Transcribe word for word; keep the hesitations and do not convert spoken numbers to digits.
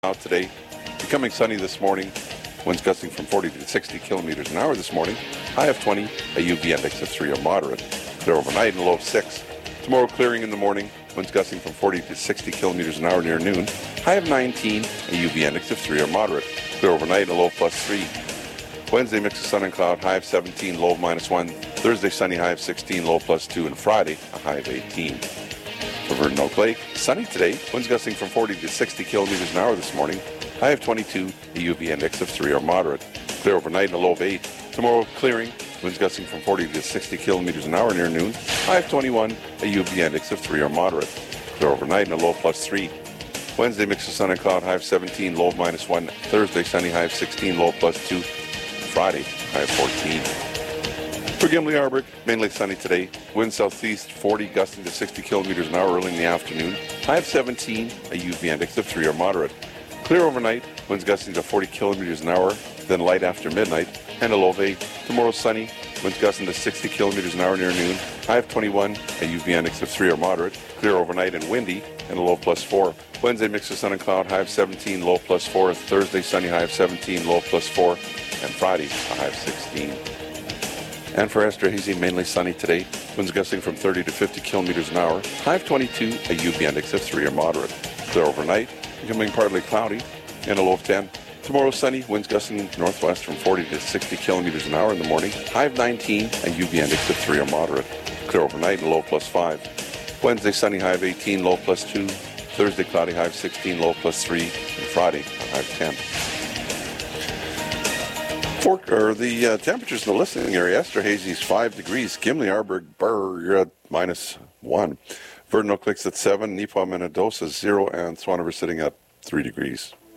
Out today, becoming sunny this morning. Winds gusting from forty to sixty kilometers an hour this morning. High of twenty, a U V index of three or moderate. Clear overnight and a low of six. Tomorrow clearing in the morning. Winds gusting from forty to sixty kilometers an hour near noon. High of nineteen, a U V index of three or moderate. Clear overnight and a low of plus three. Wednesday mix of sun and cloud, high of seventeen, low of minus one. Thursday sunny, high of sixteen, low of plus two. And Friday, a high of eighteen. For Vernon Oak Lake, sunny today. Winds gusting from forty to sixty kilometers an hour this morning. High of twenty-two, a U V index of three or moderate. Clear overnight and a low of eight. Tomorrow clearing. Winds gusting from forty to sixty kilometers an hour near noon. High of twenty-one, a U V index of three or moderate. Clear overnight and a low of plus three. Wednesday mix of sun and cloud, high of seventeen, low of minus one. Thursday sunny, high of sixteen, low of plus two. Friday, high of fourteen. For Gimli Arbor, mainly sunny today. Wind southeast forty, gusting to sixty kilometers an hour early in the afternoon. High of seventeen, a U V index of three or moderate. Clear overnight, winds gusting to forty kilometers an hour, then light after midnight, and a low of eight. Tomorrow sunny, winds gusting to sixty kilometers an hour near noon. High of twenty-one, a U V index of three or moderate. Clear overnight and windy, and a low of plus four. Wednesday mix of sun and cloud, high of seventeen, low of plus four. Thursday sunny, high of seventeen, low of plus four. And Friday, a high of sixteen. And for Esterhazy, mainly sunny today. Winds gusting from thirty to fifty kilometers an hour. High of twenty-two, a U V index of three or moderate. Clear overnight, becoming partly cloudy, and a low of ten. Tomorrow sunny, winds gusting northwest from forty to sixty kilometers an hour in the morning. High of nineteen, a U V index of three or moderate. Clear overnight and a low of plus five. Wednesday sunny, high of eighteen, low of plus two. Thursday cloudy, high of sixteen, low of plus three. And Friday, a high of ten. For, or the uh, temperatures in the listening area, Esterhazy's five degrees. Gimli Arbor, Burr, you're at minus one. Vernon Oak Lake's at seven. Neepawa, Minnedosa, zero. And Swan River sitting at three degrees.